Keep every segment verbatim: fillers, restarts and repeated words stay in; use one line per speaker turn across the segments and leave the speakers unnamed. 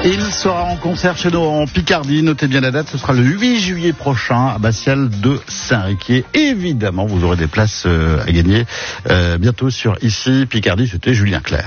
Il sera en concert chez nous en Picardie. Notez bien la date, ce sera le huit juillet prochain à Bastial de Saint-Riquier. Évidemment, vous aurez des places euh, à gagner euh, bientôt sur Ici Picardie. C'était Julien Clerc.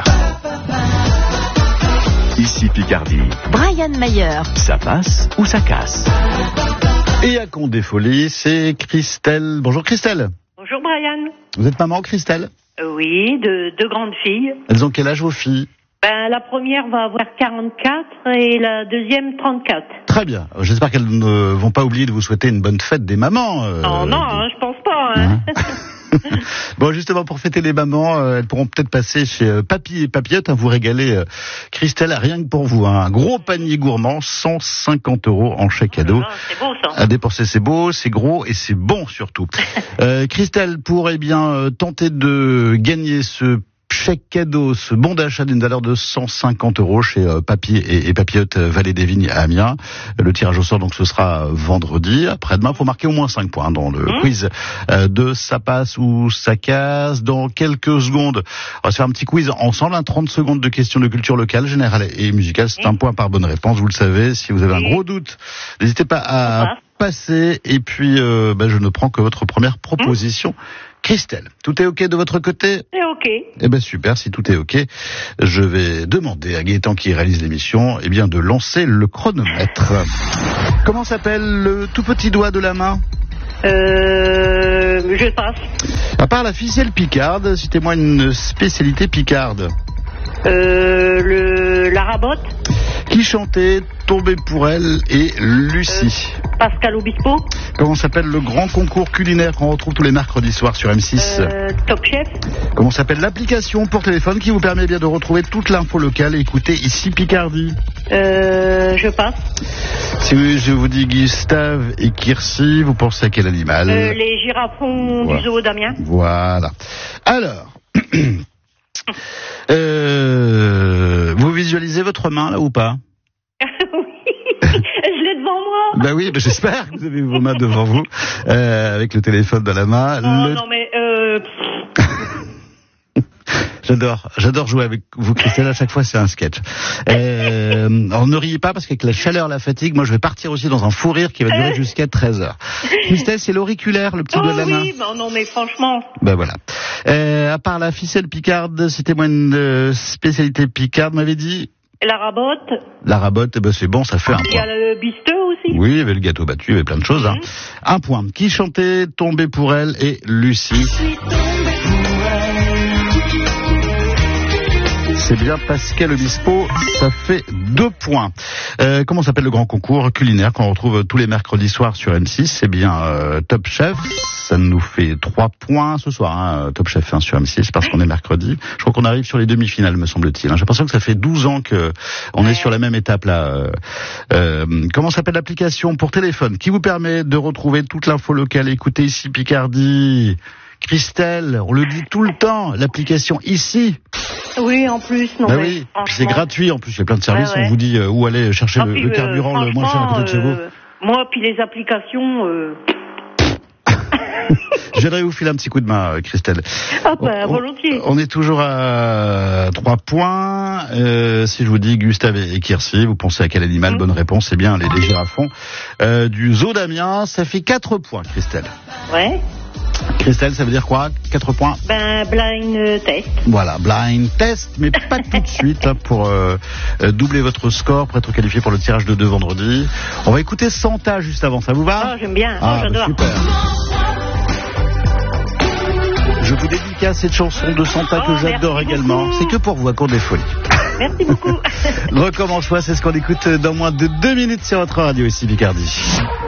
Ici Picardie.
Brian Mayer.
Ça passe ou ça casse?
Et à Condé Folie, c'est Christelle. Bonjour Christelle.
Bonjour Brian.
Vous êtes maman Christelle?
Euh, oui, de deux grandes filles.
Elles ont quel âge vos filles?
Ben, la première va avoir quarante-quatre et la deuxième trente-quatre.
Très bien. J'espère qu'elles ne vont pas oublier de vous souhaiter une bonne fête des mamans. Euh,
non, non,
des...
hein, je pense pas. Hein.
Hein bon, justement, pour fêter les mamans, euh, elles pourront peut-être passer chez euh, Papy et Papillote, hein, vous régaler, euh, Christelle, rien que pour vous. Hein, un gros panier gourmand, cent cinquante euros en chèque cadeau.
Ah, c'est beau ça.
À dépenser, c'est beau, c'est gros et c'est bon surtout. euh, Christelle, pour eh bien euh, tenter de gagner ce chèque cadeau, ce bon d'achat d'une valeur de cent cinquante euros chez euh, Papy et, et Papillote euh, Vallée des Vignes à Amiens. Le tirage au sort, donc, ce sera vendredi. Après-demain, il faut marquer au moins cinq points dans le mmh. quiz euh, de Ça passe ou ça casse. Dans quelques secondes, on va se faire un petit quiz ensemble, hein, trente secondes de questions de culture locale, générale et musicale. C'est mmh. un point par bonne réponse, vous le savez. Si vous avez un gros doute, n'hésitez pas à mmh. passer. Et puis, euh, bah, je ne prends que votre première proposition. Mmh. Christelle, tout est OK de votre côté?
C'est OK.
Eh ben super, si tout est OK, je vais demander à Gaëtan qui réalise l'émission, eh bien de lancer le chronomètre. Comment s'appelle le tout petit doigt de la main?
Euh, je passe.
À part la ficelle picarde, citez-moi une spécialité picarde.
Euh, le, la rabotte.
Qui chantait Tomber pour elle et Lucie?
euh, Pascal Obispo.
Comment s'appelle le grand concours culinaire qu'on retrouve tous les mercredis soirs sur M six?
euh, Top Chef.
Comment s'appelle l'application pour téléphone qui vous permet bien de retrouver toute l'info locale et écouter Ici Picardie?
euh, Je passe.
Si je vous dis Gustave et Kirsi, vous pensez à quel animal?
euh, Les girafons voilà. Du zoo d'Amiens.
Voilà. Alors... Euh, vous visualisez votre main là ou pas?
Oui, je l'ai devant moi.
Ben oui, ben j'espère que vous avez vos mains devant vous, euh, avec le téléphone dans la main.
Oh,
le...
non mais euh...
J'adore, j'adore jouer avec vous, Christelle. À chaque fois, c'est un sketch. Euh, alors ne riez pas parce qu'avec la chaleur, la fatigue, moi, je vais partir aussi dans un fou rire qui va durer jusqu'à treize heures. Christelle, c'est l'auriculaire, le petit
oh,
doigt de la
oui,
main.
Oui, ben non, mais franchement.
Ben voilà. Euh, à part la ficelle picarde, citez-moi une euh, spécialité picarde, m'avez dit?
La rabotte.
La rabotte, eh ben c'est bon, ça fait un point.
Il y a le bisteux aussi.
Oui, il y avait le gâteau battu, il y avait plein de choses. Hein. Mm-hmm. Un point. Qui chantait Tomber pour elle et Lucie? C'est bien Pascal Obispo, ça fait deux points. Euh, comment s'appelle le grand concours culinaire qu'on retrouve tous les mercredis soirs sur M six? C'est bien euh, Top Chef, ça nous fait trois points ce soir, hein, Top Chef hein, sur M six, parce qu'on est mercredi. Je crois qu'on arrive sur les demi-finales, me semble-t-il. Hein. J'ai l'impression que ça fait douze ans qu'on est sur la même étape là. Euh, euh, comment s'appelle l'application pour téléphone qui vous permet de retrouver toute l'info locale? Écoutez Ici Picardie. Christelle, on le dit tout le temps, l'application Ici.
Oui, en plus, non.
Bah oui, c'est gratuit en plus, il y a plein de services, ouais, ouais. On vous dit euh, où aller chercher
ah,
le,
puis,
le carburant
euh,
le moins cher à côté de chez vous.
Euh, moi, puis les applications... Euh...
J'aimerais vous filer un petit coup de main, Christelle.
Ah bah, volontiers.
On, on est toujours à trois points. Euh, si je vous dis Gustave et Kirsi, vous pensez à quel animal? mmh. Bonne réponse, c'est bien les, les girafons euh, du zoo d'Amiens. Ça fait quatre points, Christelle.
Ouais.
Christelle, ça veut dire quoi? quatre points?
Ben, blind test.
Voilà, blind test, mais pas tout de suite, hein, pour euh, doubler votre score, pour être qualifié pour le tirage de deux vendredi. On va écouter Santa juste avant, ça vous va?
Oh, j'aime bien,
ah,
oh, j'adore.
Super. Je vous dédicace cette chanson de Santa
oh,
que j'adore également. C'est que pour vous, à Condé Folie.
Merci beaucoup.
Recommence-moi, c'est ce qu'on écoute dans moins de deux minutes sur votre radio, Ici Picardie.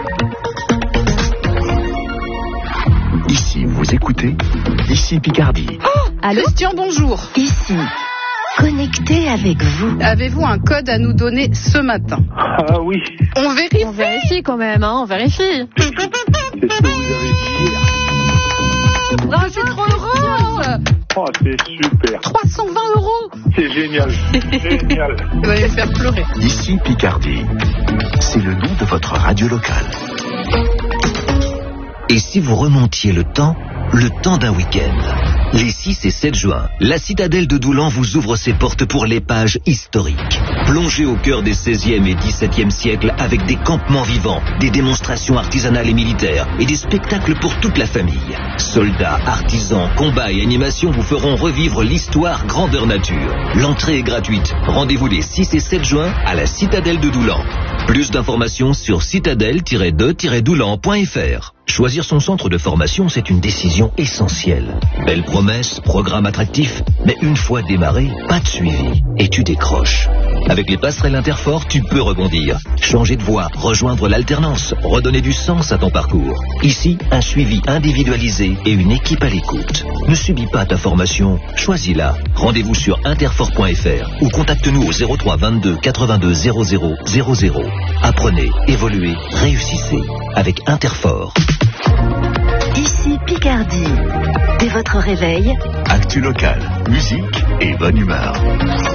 Ici, vous écoutez Ici Picardie.
Oh, allô Christian, bonjour.
Ici, connecté avec vous.
Avez-vous un code à nous donner ce matin?
Ah oui.
On vérifie.
On vérifie quand même, hein, on vérifie.
C'est ce que vous avez dit.
Bravo, c'est trop heureux.
Oh, c'est super.
trois cent vingt euros.
C'est génial. Génial.
Vous allez me faire pleurer.
Ici Picardie, c'est le nom de votre radio locale.
Et si vous remontiez le temps, le temps d'un week-end? Les six et sept juin, la citadelle de Doulan vous ouvre ses portes pour l'épage historique. Plongez au cœur des seizième et dix-septième siècles avec des campements vivants, des démonstrations artisanales et militaires et des spectacles pour toute la famille. Soldats, artisans, combats et animations vous feront revivre l'histoire grandeur nature. L'entrée est gratuite. Rendez-vous les six et sept juin à la citadelle de Doulan. Plus d'informations sur citadelle tiret de tiret doulan point f r. Choisir son centre de formation, c'est une décision essentielle. Belle promesse, programme attractif, mais une fois démarré, pas de suivi, et tu décroches. Avec les passerelles Interfort, tu peux rebondir, changer de voie, rejoindre l'alternance, redonner du sens à ton parcours. Ici, un suivi individualisé et une équipe à l'écoute. Ne subis pas ta formation, choisis-la. Rendez-vous sur interfort point f r ou contacte-nous au zéro trois vingt-deux quatre-vingt-deux zéro zéro zéro zéro. Apprenez, évoluez, réussissez avec Interfort.
Ici Picardie. Dès votre réveil,
Actu locale, musique et bonne humeur.